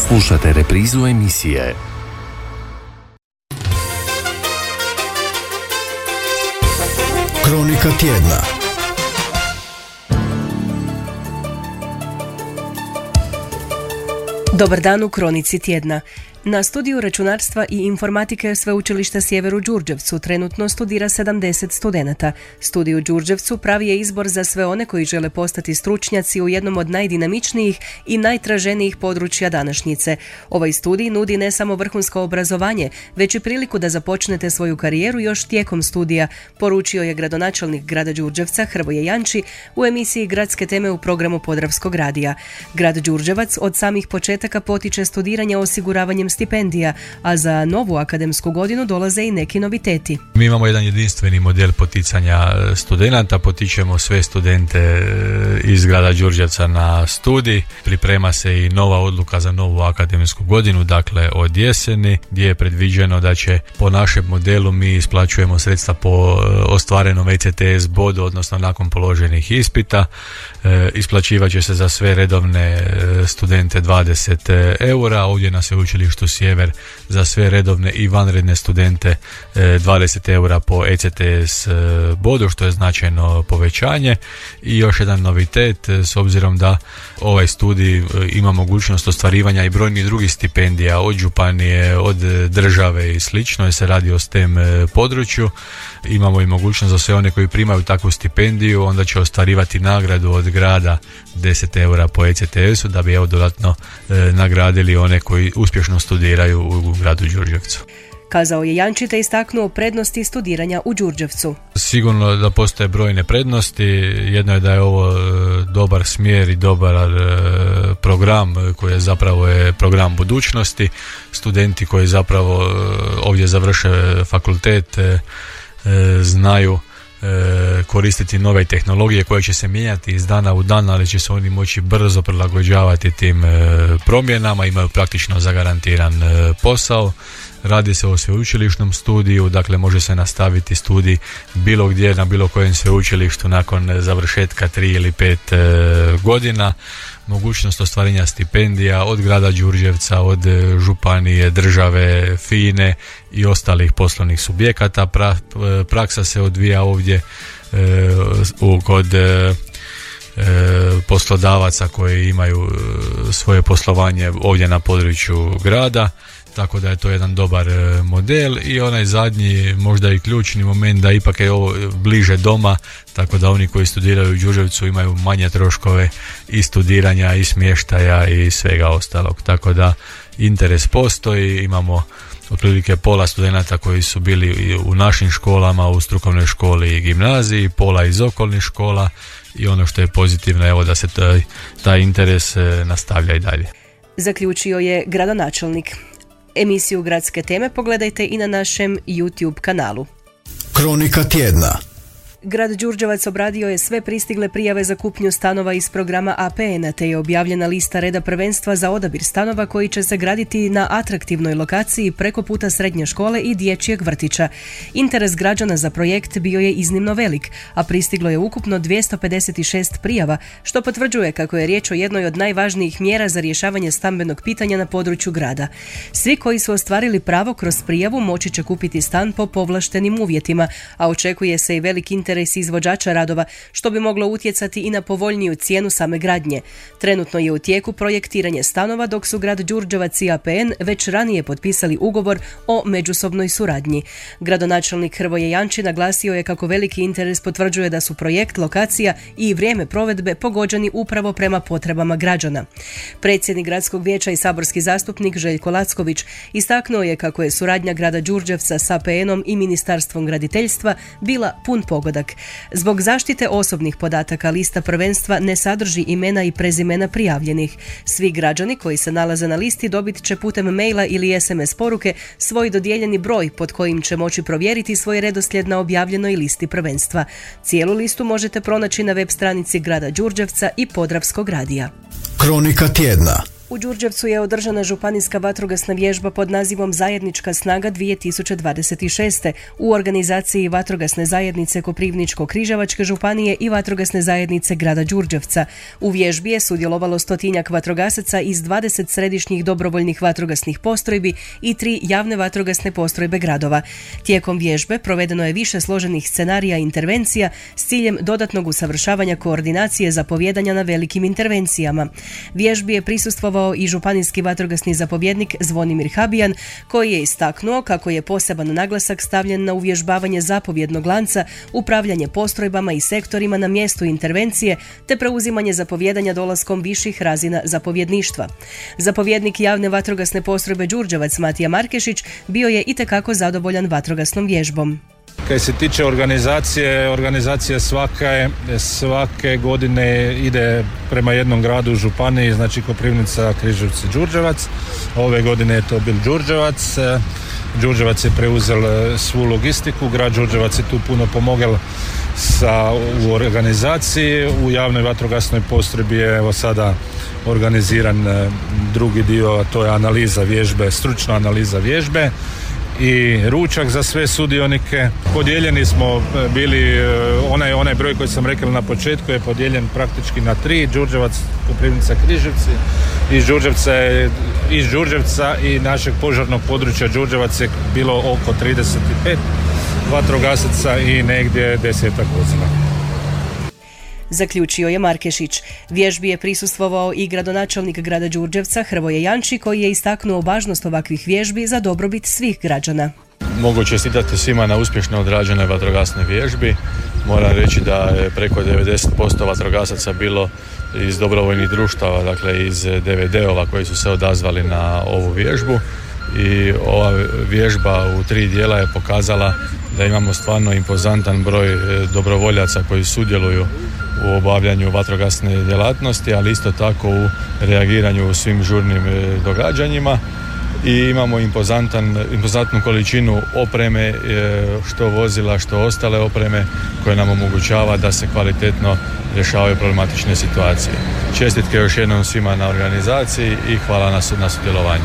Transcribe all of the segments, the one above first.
Slušate reprizu emisije. Kronika tjedna. Dobar dan u Kronici tjedna. Na studiju računarstva i informatike Sveučilišta Sjever u Đurđevcu trenutno studira 70 studenata. Studij u Đurđevcu pravi je izbor za sve one koji žele postati stručnjaci u jednom od najdinamičnijih i najtraženijih područja današnjice. Ovaj studij nudi ne samo vrhunsko obrazovanje, već i priliku da započnete svoju karijeru još tijekom studija, poručio je gradonačelnik grada Đurđevca Hrvoje Janči u emisiji Gradske teme u programu Podravskog radija. Grad Đurđevac od samih početaka potiče studiranje osiguravanjem stipendija, a za novu akademsku godinu dolaze i neki noviteti. Mi imamo jedan jedinstveni model poticanja studenata, potičemo sve studente iz grada Đurđevca na studij. Priprema se i nova odluka za novu akademsku godinu, dakle od jeseni, gdje je predviđeno da će po našem modelu mi isplaćujemo sredstva po ostvarenom ECTS bodu, odnosno nakon položenih ispita. Isplaćivat će se za sve redovne studente 20 eura, ovdje na Sveučilištu Sjever za sve redovne i vanredne studente 20 eura po ECTS bodu, što je značajno povećanje. I još jedan novitet, s obzirom da ovaj studij ima mogućnost ostvarivanja i brojnih drugih stipendija od županije, od države i slično, jer se radi o STEM području. Imamo i mogućnost za sve one koji primaju takvu stipendiju, onda će ostvarivati nagradu od grada 10 eura po ECTS-u, da bi dodatno nagradili one koji uspješno studiraju u gradu Đurđevcu. Kazao je Janči te istaknuo prednosti studiranja u Đurđevcu. Sigurno da postoje brojne prednosti. Jedno je da je ovo dobar smjer i dobar program koji je zapravo program budućnosti. Studenti koji zapravo ovdje završe fakultet znaju koristiti nove tehnologije koje će se mijenjati iz dana u dan, ali će se oni moći brzo prilagođavati tim promjenama, imaju praktično zagarantiran posao. Radi se o sveučilišnom studiju, dakle može se nastaviti studij bilo gdje na bilo kojem sveučilištu nakon završetka 3 ili 5 godina. Mogućnost ostvarenja stipendija od grada Đurđevca, od županije, države, FINE i ostalih poslovnih subjekata. Praksa se odvija ovdje kod poslodavaca koji imaju svoje poslovanje ovdje na području grada, tako da je to jedan dobar model. I onaj zadnji, možda i ključni moment, da ipak je ovo bliže doma, tako da oni koji studiraju u Đurđevcu imaju manje troškove i studiranja i smještaja i svega ostalog, tako da interes postoji. Imamo otprilike pola studenata koji su bili u našim školama, u strukovnoj školi i gimnaziji, pola iz okolnih škola, i ono što je pozitivno je da se taj interes nastavlja i dalje. Zaključio je gradonačelnik. Emisiju Gradske teme pogledajte i na našem YouTube kanalu. Kronika tjedna. Grad Đurđevac obradio je sve pristigle prijave za kupnju stanova iz programa APN-a, te je objavljena lista reda prvenstva za odabir stanova koji će se graditi na atraktivnoj lokaciji preko puta srednje škole i dječjeg vrtića. Interes građana za projekt bio je iznimno velik, a pristiglo je ukupno 256 prijava, što potvrđuje kako je riječ o jednoj od najvažnijih mjera za rješavanje stambenog pitanja na području grada. Svi koji su ostvarili pravo kroz prijavu moći će kupiti stan po povlaštenim uvjetima, a očekuje se i velik interes izvođača radova, što bi moglo utjecati i na povoljniju cijenu same gradnje. Trenutno je u tijeku projektiranje stanova, dok su grad Đurđevac i APN već ranije potpisali ugovor o međusobnoj suradnji. Gradonačelnik Hrvoje Janči naglasio je kako veliki interes potvrđuje da su projekt, lokacija i vrijeme provedbe pogođeni upravo prema potrebama građana. Predsjednik gradskog vijeća i saborski zastupnik Željko Lacković istaknuo je kako je suradnja grada Đurđevca s APN-om i Ministarstvom graditeljstva bila pun pogodak. Zbog zaštite osobnih podataka lista prvenstva ne sadrži imena i prezimena prijavljenih. Svi građani koji se nalaze na listi dobit će putem maila ili SMS poruke svoj dodijeljeni broj pod kojim će moći provjeriti svoj redoslijed na objavljenoj listi prvenstva. Cijelu listu možete pronaći na web stranici grada Đurđevca i Podravskog radija. Kronika tjedna. U Đurđevcu je održana županijska vatrogasna vježba pod nazivom Zajednička snaga 2026. u organizaciji Vatrogasne zajednice Koprivničko-križevačke županije i Vatrogasne zajednice grada Đurđevca. U vježbi je sudjelovalo 100-tinjak vatrogasaca iz 20 središnjih dobrovoljnih vatrogasnih postrojbi i 3 javne vatrogasne postrojbe gradova. Tijekom vježbe provedeno je više složenih scenarija i intervencija s ciljem dodatnog usavršavanja koordinacije zapovijedanja na velikim intervencijama. Vježbi je prisustvovao i županijski vatrogasni zapovjednik Zvonimir Habijan, koji je istaknuo kako je poseban naglasak stavljen na uvježbavanje zapovjednog lanca, upravljanje postrojbama i sektorima na mjestu intervencije te preuzimanje zapovijedanja dolaskom viših razina zapovjedništva. Zapovjednik javne vatrogasne postrojbe Đurđevac Matija Markešić bio je itekako zadovoljan vatrogasnom vježbom. Kaj se tiče organizacija svake godine ide prema jednom gradu u županiji, znači Koprivnica, Križevci, Đurđevac. Ove godine je to bil Đurđevac. Đurđevac je preuzel svu logistiku, grad Đurđevac je tu puno pomogao u organizaciji. U javnoj vatrogasnoj postrojbi je evo sada organiziran drugi dio, a to je analiza vježbe, stručna analiza vježbe i ručak za sve sudionike. Podijeljeni smo bili, onaj broj koji sam rekao na početku je podijeljen praktički na 3, Đurđevac, Koprivnica, Križevci. Iz Đurđevca i našeg požarnog područja Đurđevac je bilo oko 35 vatrogasaca i negdje 10 vozila. Zaključio je Markešić. Vježbi je prisustvovao i gradonačelnik grada Đurđevca Hrvoje Janči, koji je istaknuo važnost ovakvih vježbi za dobrobit svih građana. Mogu čestitati svima na uspješno odrađenoj vatrogasnoj vježbi. Moram reći da je preko 90% vatrogasaca bilo iz dobrovoljnih društava, dakle iz DVD-ova koji su se odazvali na ovu vježbu. I ova vježba u 3 dijela je pokazala da imamo stvarno impozantan broj dobrovoljaca koji sudjeluju u obavljanju vatrogasne djelatnosti, ali isto tako u reagiranju u svim žurnim događanjima i imamo impozantnu količinu opreme, što vozila, što ostale opreme koje nam omogućava da se kvalitetno rješavaju problematične situacije. Čestitke još jednom svima na organizaciji i hvala na sudjelovanju.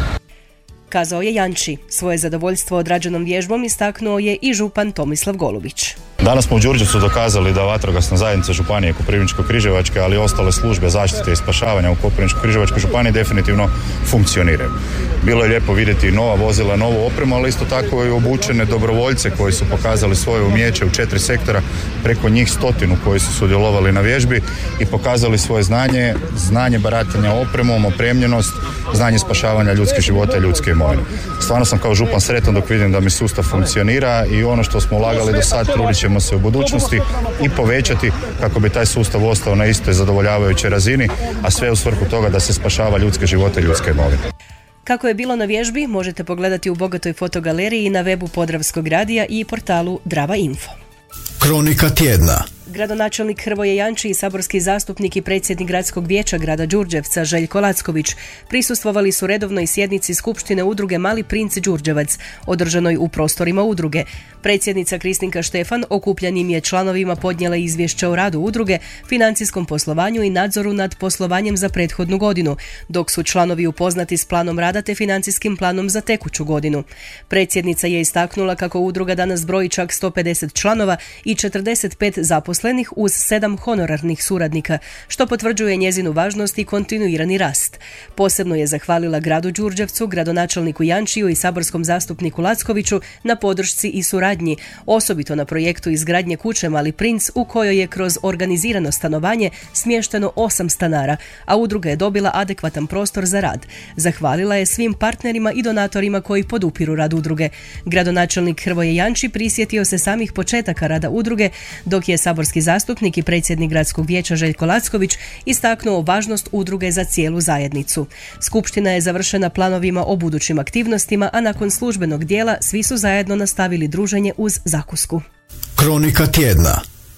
Kazao je Janči. Svoje zadovoljstvo odrađenom vježbom istaknuo je i župan Tomislav Golubić. Danas smo u Đurđevcu dokazali da vatrogasna zajednica županije Koprivničko-križevačke, ali i ostale službe zaštite i spašavanja u Koprivničko-križevačkoj županiji definitivno funkcioniraju. Bilo je lijepo vidjeti nova vozila, novu opremu, ali isto tako i obučene dobrovoljce koji su pokazali svoje umijeće u 4 sektora, preko njih 100 koji su sudjelovali na vježbi i pokazali svoje znanje baratanja opremom, opremljenost, znanje spašavanja ljudskih života i ljudske imovine. Stvarno sam kao župan sretan dok vidim da mi sustav funkcionira i ono što smo ulagali do sad trudit ćemo se u budućnosti i povećati kako bi taj sustav ostao na istoj zadovoljavajućoj razini, a sve u svrhu toga da se spašava ljudske živote i ljudske imovine. Kako je bilo na vježbi možete pogledati u bogatoj fotogaleriji na webu Podravskog radija i portalu Drava Info. Kronika tjedna. Gradonačelnik Hrvoje Janči i saborski zastupnik i predsjednik gradskog vijeća grada Đurđevca Željko Lacković prisustvovali su redovnoj sjednici skupštine udruge Mali princ Đurđevac, održanoj u prostorima udruge. Predsjednica Kristinka Štefan okupljanim je članovima podnijela izvješće o radu udruge, financijskom poslovanju i nadzoru nad poslovanjem za prethodnu godinu, dok su članovi upoznati s planom rada te financijskim planom za tekuću godinu. Predsjednica je istaknula kako udruga danas broji čak 150 članova i 45 zaposlenih uz 7 honorarnih suradnika, što potvrđuje njezinu važnost i kontinuirani rast. Posebno je zahvalila gradu Đurđevcu, gradonačelniku Jančiju i saborskom zastupniku Lackoviću na podršci i suradnji, osobito na projektu izgradnje kuće Mali princ u kojoj je kroz organizirano stanovanje smješteno 8 stanara, a udruga je dobila adekvatan prostor za rad. Zahvalila je svim partnerima i donatorima koji podupiru rad udruge. Gradonačelnik Hrvoje Janči prisjetio se samih početaka rada udruge, dok je saborski zastupnik i predsjednik gradskog vijeća Željko Lacković istaknuo važnost udruge za cijelu zajednicu. Skupština je završena planovima o budućim aktivnostima, a nakon službenog dijela svi su zajedno nastavili druženje uz zakusku. Kronika tjedna.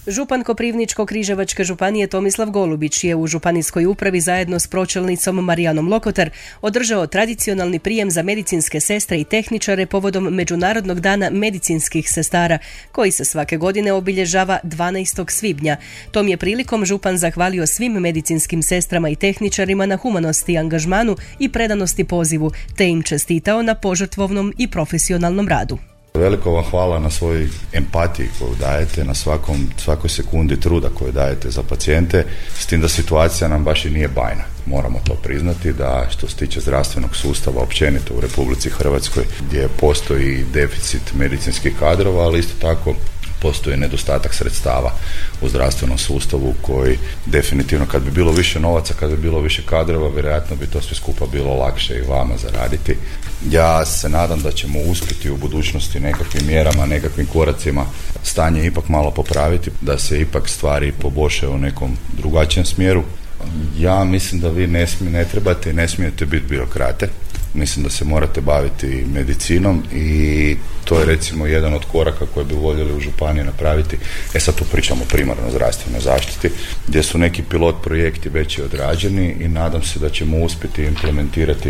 Župan Koprivničko-križevačke županije Tomislav Golubić je u županijskoj upravi zajedno s pročelnicom Marijanom Lokotar održao tradicionalni prijem za medicinske sestre i tehničare povodom Međunarodnog dana medicinskih sestara, koji se svake godine obilježava 12. svibnja. Tom je prilikom župan zahvalio svim medicinskim sestrama i tehničarima na humanosti, angažmanu i predanosti pozivu, te im čestitao na požrtvovnom i profesionalnom radu. Veliko vam hvala na svojoj empatiji koju dajete, na svakoj sekundi truda koju dajete za pacijente, s tim da situacija nam baš i nije bajna. Moramo to priznati da što se tiče zdravstvenog sustava općenito u Republici Hrvatskoj, gdje postoji deficit medicinskih kadrova, ali isto tako postoji nedostatak sredstava u zdravstvenom sustavu koji definitivno, kad bi bilo više novaca, kad bi bilo više kadrova, vjerojatno bi to sve skupa bilo lakše i vama zaraditi. Ja se nadam da ćemo uspjeti u budućnosti nekakvim mjerama, nekakvim koracima stanje ipak malo popraviti, da se ipak stvari poboljšaju u nekom drugačijem smjeru. Ja mislim da vi ne trebate i ne smijete biti birokrate. Mislim da se morate baviti medicinom i to je recimo jedan od koraka koje bi voljeli u županiji napraviti. Sad tu pričamo o primarnoj zdravstvenoj zaštiti, gdje su neki pilot projekti već odrađeni i nadam se da ćemo uspjeti implementirati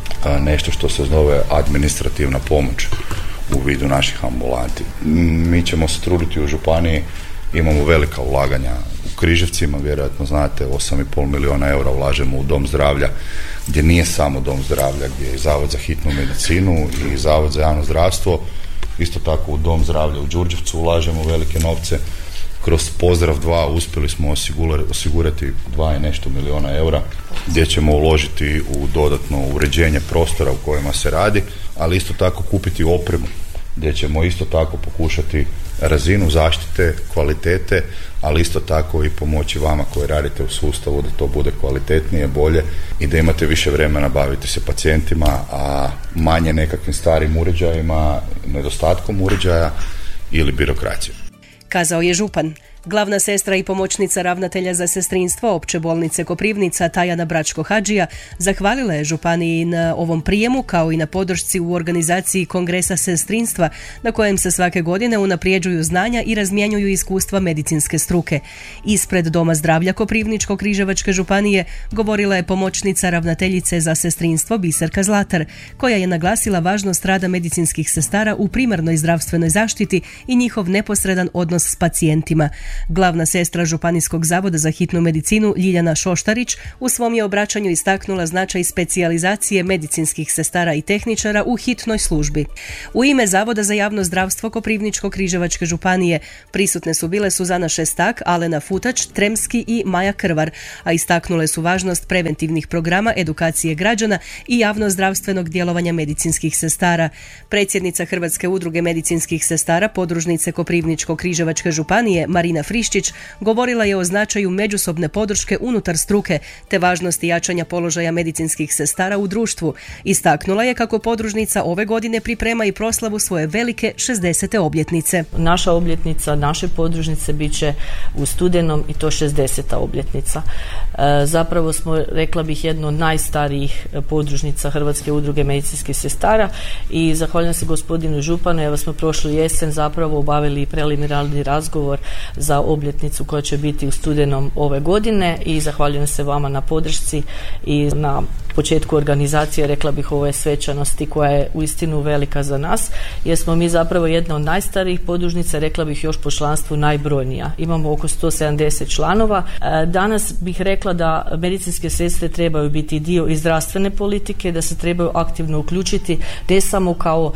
nešto što se zove administrativna pomoć u vidu naših ambulanti. Mi ćemo se truditi u županiji, imamo velika ulaganja u Križevcima, vjerojatno znate, 8,5 milijuna eura ulažemo u dom zdravlja, gdje nije samo dom zdravlja, gdje je Zavod za hitnu medicinu i Zavod za javno zdravstvo. Isto tako u dom zdravlja u Đurđevcu ulažemo velike novce. Kroz Pozdrav 2 uspjeli smo osigurati 2 i nešto milijuna eura, gdje ćemo uložiti u dodatno uređenje prostora u kojima se radi, ali isto tako kupiti opremu, gdje ćemo isto tako pokušati razinu zaštite, kvalitete, ali isto tako i pomoći vama koji radite u sustavu da to bude kvalitetnije, bolje i da imate više vremena baviti se pacijentima, a manje nekakvim starim uređajima, nedostatkom uređaja ili birokracijom. Kazao je župan. Glavna sestra i pomoćnica ravnatelja za sestrinstvo Opće bolnice Koprivnica Tajana Bračko-Hadžija zahvalila je županiji na ovom prijemu kao i na podršci u organizaciji Kongresa sestrinstva na kojem se svake godine unaprijeđuju znanja i razmjenjuju iskustva medicinske struke. Ispred Doma zdravlja Koprivničko-križevačke županije govorila je pomoćnica ravnateljice za sestrinstvo Biserka Zlatar, koja je naglasila važnost rada medicinskih sestara u primarnoj zdravstvenoj zaštiti i njihov neposredan odnos s pacijentima. Glavna sestra Županijskog zavoda za hitnu medicinu Ljiljana Šoštarić u svom je obraćanju istaknula značaj specijalizacije medicinskih sestara i tehničara u hitnoj službi. U ime Zavoda za javno zdravstvo Koprivničko-križevačke županije prisutne su bile Suzana Šestak, Alena Futač, Tremski i Maja Krvar, a istaknule su važnost preventivnih programa edukacije građana i javno zdravstvenog djelovanja medicinskih sestara. Predsjednica Hrvatske udruge medicinskih sestara podružnice Koprivničko-križevačke županije Marina Friščić govorila je o značaju međusobne podrške unutar struke te važnosti jačanja položaja medicinskih sestara u društvu. Istaknula je kako podružnica ove godine priprema i proslavu svoje velike 60. obljetnice. Naša obljetnica, naše podružnice bit će u studenom i to 60. obljetnica. Zapravo smo, rekla bih, jedno od najstarijih podružnica Hrvatske udruge medicinskih sestara i zahvaljujem se gospodinu županu. Evo smo prošlu jesen zapravo obavili preliminarni razgovor za obljetnicu koja će biti u studenom ove godine i zahvaljujem se vama na podršci i na početku organizacije, rekla bih, ove svečanosti koja je uistinu velika za nas, jer smo mi zapravo jedna od najstarijih podružnica, rekla bih još po članstvu najbrojnija. Imamo oko 170 članova. Danas bih rekla da medicinske sestre trebaju biti dio i zdravstvene politike, da se trebaju aktivno uključiti, ne samo kao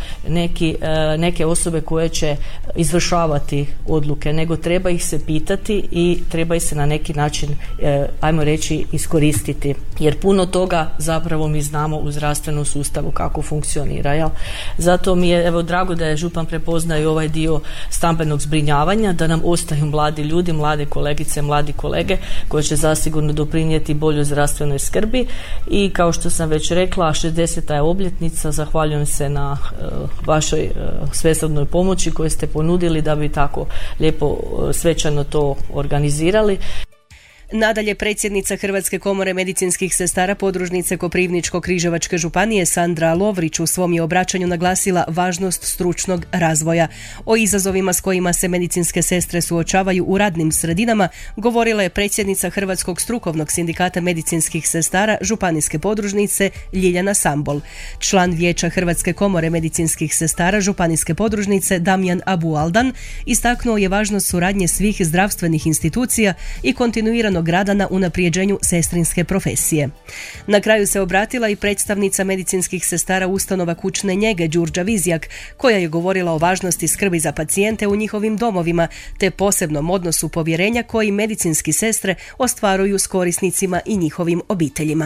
neke osobe koje će izvršavati odluke, nego treba ih se pitati i treba ih se na neki način, ajmo reći, iskoristiti. Jer puno toga zapravo mi znamo u zdravstvenom sustavu kako funkcionira. Jel? Zato mi je drago da je župan prepoznao ovaj dio stambenog zbrinjavanja, da nam ostaju mladi ljudi, mlade kolegice, mladi kolege koji će zasigurno doprinijeti boljoj zdravstvenoj skrbi i kao što sam već rekla, 60. je obljetnica, zahvaljujem se na vašoj svesrdnoj pomoći koju ste ponudili da bi tako lijepo svečano to organizirali. Nadalje, predsjednica Hrvatske komore medicinskih sestara podružnice Koprivničko-križevačke županije Sandra Lovrić u svom je obraćanju naglasila važnost stručnog razvoja. O izazovima s kojima se medicinske sestre suočavaju u radnim sredinama govorila je predsjednica Hrvatskog strukovnog sindikata medicinskih sestara županijske podružnice Ljiljana Sambol. Član vijeća Hrvatske komore medicinskih sestara županijske podružnice Damjan Abualdan istaknuo je važnost suradnje svih zdravstvenih institucija i kontinuiranog rada na unaprijeđenju sestrinske profesije. Na kraju se obratila i predstavnica medicinskih sestara ustanova kućne njege Đurđa Vizjak, koja je govorila o važnosti skrbi za pacijente u njihovim domovima, te posebnom odnosu povjerenja koji medicinski sestre ostvaruju s korisnicima i njihovim obiteljima.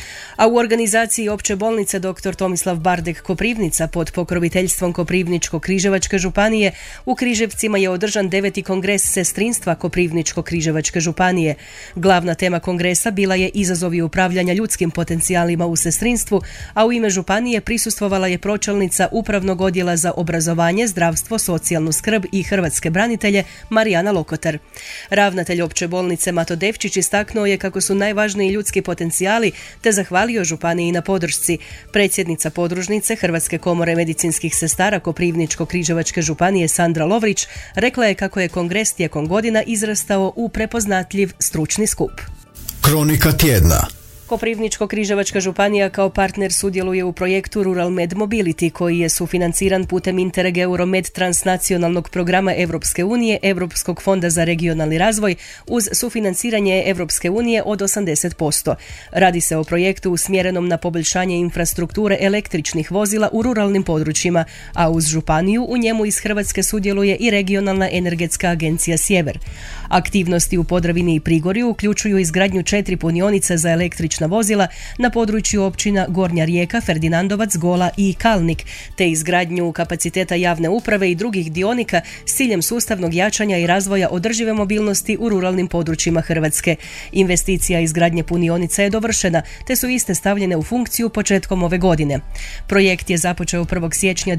A u organizaciji Opće bolnice dr. Tomislav Bardek Koprivnica pod pokroviteljstvom Koprivničko-križevačke županije u Križevcima je održan 9. kongres sestrinstva Koprivničko-križevačke županije. Glavna tema kongresa bila je izazovi upravljanja ljudskim potencijalima u sestrinstvu, a u ime županije prisustvovala je pročelnica Upravnog odjela za obrazovanje, zdravstvo, socijalnu skrb i hrvatske branitelje Marijana Lokotar. Ravnatelj Opće bolnice Mato Devčić istaknuo je kako su najvažniji ljudski potencijali, te zahvalio županiji na podršci. Predsjednica podružnice Hrvatske komore medicinskih sestara Koprivničko-križevačke županije Sandra Lovrić rekla je kako je kongres tijekom godina izrastao u prepoznatljiv stručni skup. Kronika tjedna. Koprivničko-križevačka županija kao partner sudjeluje u projektu Rural Med Mobility koji je sufinanciran putem Interreg Euromed transnacionalnog programa Europske unije, Europskog fonda za regionalni razvoj uz sufinanciranje Europske unije od 80%. Radi se o projektu usmjerenom na poboljšanje infrastrukture električnih vozila u ruralnim područjima, a uz županiju u njemu iz Hrvatske sudjeluje i regionalna energetska agencija Sjever. Aktivnosti u Podravini i Prigorju uključuju izgradnju 4 punionica za električna vozila na području općina Gornja Rijeka, Ferdinandovac, Gola i Kalnik, te izgradnju kapaciteta javne uprave i drugih dionika s ciljem sustavnog jačanja i razvoja održive mobilnosti u ruralnim područjima Hrvatske. Investicija izgradnje punionica je dovršena, te su iste stavljene u funkciju početkom ove godine. Projekt je započeo 1. siječnja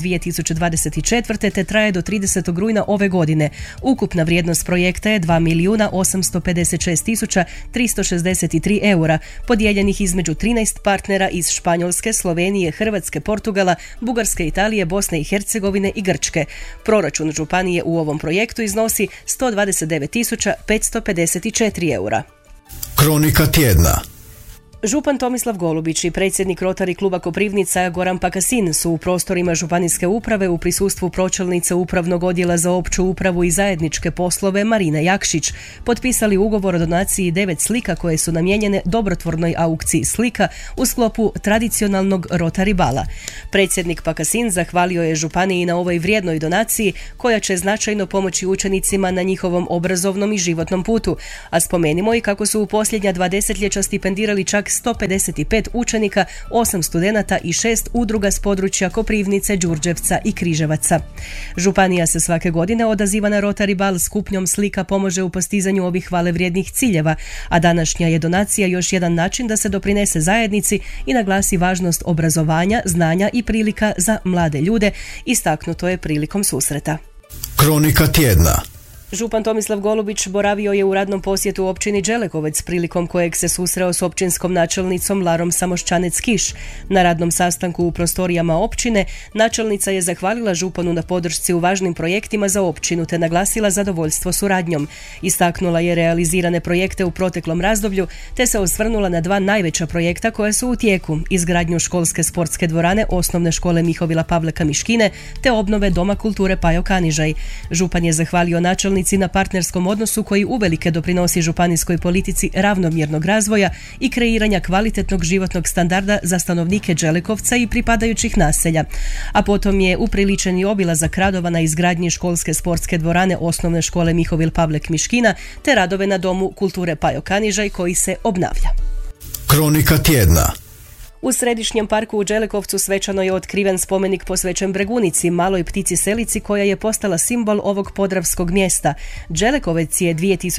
2024. te traje do 30. rujna ove godine. Ukupna vrijednost projekta je 2.856.363 eura, podijeljenih između 13 partnera iz Španjolske, Slovenije, Hrvatske, Portugala, Bugarske, Italije, Bosne i Hercegovine i Grčke. Proračun županije u ovom projektu iznosi 129.554 eura. Kronika tjedna. Župan Tomislav Golubić i predsjednik Rotary kluba Koprivnica Goran Pakasin su u prostorima županijske uprave u prisustvu pročelnice Upravnog odjela za opću upravu i zajedničke poslove Marine Jakšić potpisali ugovor o donaciji 9 slika koje su namijenjene dobrotvornoj aukciji slika u sklopu tradicionalnog Rotary bala. Predsjednik Pakasin zahvalio je županiji na ovoj vrijednoj donaciji koja će značajno pomoći učenicima na njihovom obrazovnom i životnom putu, a spomenimo i kako su u posljednja 2 desetljeća stipendirali čak 155 učenika, 8 studenata i 6 udruga s područja Koprivnice, Đurđevca i Križevaca. Županija se svake godine odaziva na Rotary bal s kupnjom slika pomože u postizanju ovih hvalevrijednih ciljeva, a današnja je donacija još jedan način da se doprinese zajednici i naglasi važnost obrazovanja, znanja i prilika za mlade ljude, istaknuto je prilikom susreta. Kronika tjedna. Župan Tomislav Golubić boravio je u radnom posjetu općini Đelekovec, prilikom kojeg se susreo s općinskom načelnicom Larom Samoščanec-Kiš. Na radnom sastanku u prostorijama općine načelnica je zahvalila županu na podršci u važnim projektima za općinu te naglasila zadovoljstvo suradnjom. Istaknula je realizirane projekte u proteklom razdoblju te se osvrnula na 2 najveća projekta koja su u tijeku: izgradnju školske sportske dvorane Osnovne škole Mihovila Pavleka Miškine te obnove Doma kulture Pajo Kanižaj. Župan je zahvalio načelnici na partnerskom odnosu koji uvelike doprinosi županijskoj politici ravnomjernog razvoja i kreiranja kvalitetnog životnog standarda za stanovnike Đelekovca i pripadajućih naselja. A potom je upriličen i obilazak radova na izgradnji školske sportske dvorane Osnovne škole Mihovil Pavlek Miškina te radove na Domu kulture Pajo Kanižaj koji se obnavlja. Kronika tjedna. U središnjem parku u Đelekovcu svečano je otkriven spomenik posvećen Bregunici, maloj ptici selici koja je postala simbol ovog podravskog mjesta. Đelekovec je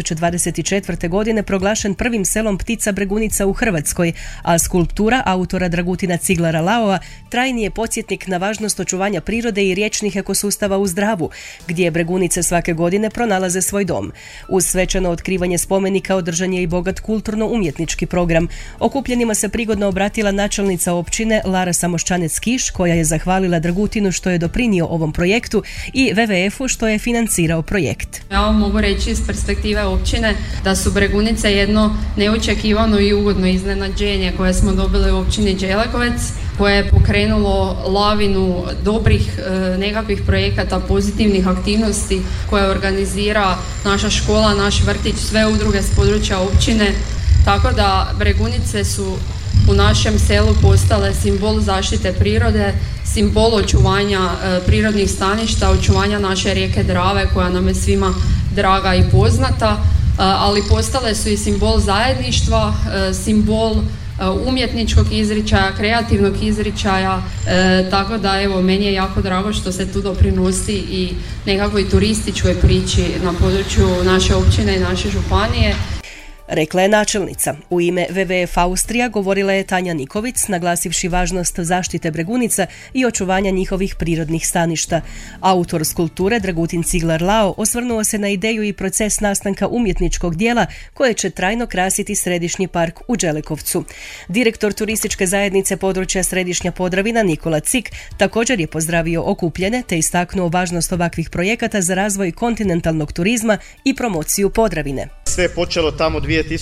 2024. godine proglašen prvim selom ptica Bregunica u Hrvatskoj, a skulptura autora Dragutina Ciglara Laova trajni je podsjetnik na važnost očuvanja prirode i riječnih ekosustava u Zdravu, gdje Bregunice svake godine pronalaze svoj dom. Uz svečano otkrivanje spomenika održan je i bogat kulturno-umjetnički program. Okupljenima se prigodno obratila načelnica općine Lara Samoščanec-Kiš, koja je zahvalila Dragutinu što je doprinio ovom projektu i WWF-u što je financirao projekt. Ja vam mogu reći iz perspektive općine da su Bregunice jedno neočekivano i ugodno iznenađenje koje smo dobili u općini Đelekovec, koje je pokrenulo lavinu dobrih nekakvih projekata, pozitivnih aktivnosti koje organizira naša škola, naš vrtić, sve udruge s područja općine. Tako da Bregunice su u našem selu postale simbol zaštite prirode, simbol očuvanja prirodnih staništa, očuvanja naše rijeke Drave koja nam je svima draga i poznata, ali postale su i simbol zajedništva, simbol umjetničkog izričaja, kreativnog izričaja, tako da evo, meni je jako drago što se tu doprinosi i nekakvoj turističkoj priči na području naše općine i naše županije. Rekla je načelnica. U ime WWF Austrija govorila je Tanja Nikovic, naglasivši važnost zaštite Bregunica i očuvanja njihovih prirodnih staništa. Autor skulpture Dragutin Ciglar Lao osvrnuo se na ideju i proces nastanka umjetničkog dijela koje će trajno krasiti središnji park u Đelekovcu. Direktor turističke zajednice područja Središnja Podravina Nikola Cik također je pozdravio okupljene te istaknuo važnost ovakvih projekata za razvoj kontinentalnog turizma i promociju Podravine. Sve je počelo tamo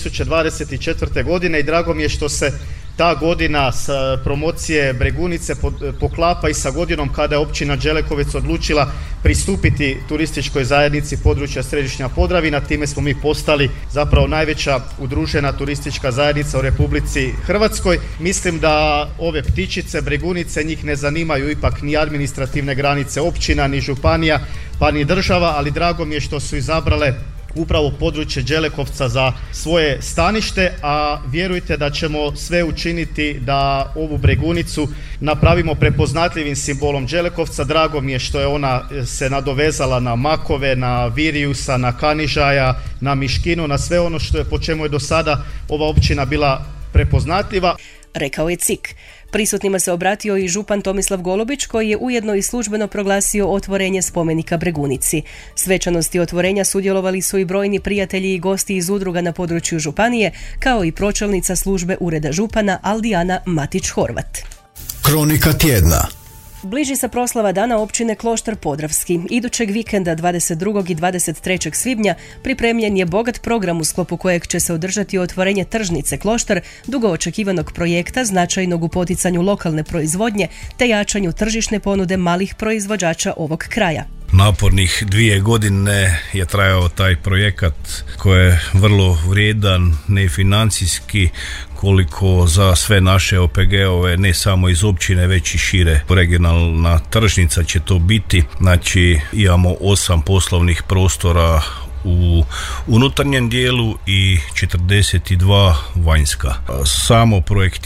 2024. godine i drago mi je što se ta godina s promocije Bregunice poklapa i sa godinom kada je općina Đelekovec odlučila pristupiti turističkoj zajednici područja Središnja Podravina. Time smo mi postali zapravo najveća udružena turistička zajednica u Republici Hrvatskoj. Mislim da ove ptičice, Bregunice, njih ne zanimaju ipak ni administrativne granice općina, ni županija, pa ni država, ali drago mi je što su izabrale upravo područje Đelekovca za svoje stanište, a vjerujte da ćemo sve učiniti da ovu Bregunicu napravimo prepoznatljivim simbolom Đelekovca. Drago mi je što je ona se nadovezala na makove, na virijusa, na kanižaja, na miškinu, na sve ono što je, po čemu je do sada ova općina bila prepoznatljiva. Rekao je Cik. Prisutnima se obratio i župan Tomislav Golubić, koji je ujedno i službeno proglasio otvorenje spomenika Bregunici. Svečanosti otvorenja sudjelovali su i brojni prijatelji i gosti iz udruga na području županije, kao i pročelnica službe ureda župana Aldijana Matić-Horvat. Kronika tjedna. Bliži se proslava dana općine Kloštar Podravski. Idućeg vikenda 22. i 23. svibnja pripremljen je bogat program u sklopu kojeg će se održati otvorenje tržnice Kloštar, dugo očekivanog projekta značajnog u poticanju lokalne proizvodnje te jačanju tržišne ponude malih proizvođača ovog kraja. Napornih 2 godine je trajao taj projekat koji je vrlo vrijedan, ne financijski, koliko za sve naše OPG-ove, ne samo iz općine, već i šire. Regionalna tržnica će to biti, znači imamo 8 poslovnih prostora u unutarnjem dijelu i 42 vanjska. Samo projekt